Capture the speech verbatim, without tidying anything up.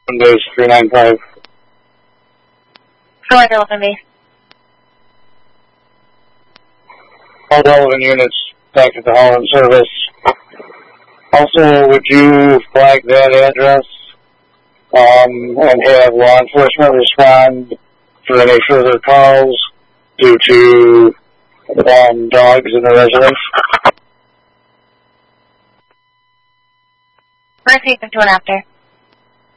base three nine five. four Eleven base. All relevant units back at the Holland service. Also, would you flag that address um, and have law enforcement respond for any further calls due to um, dogs in the residence? Repeat into an after.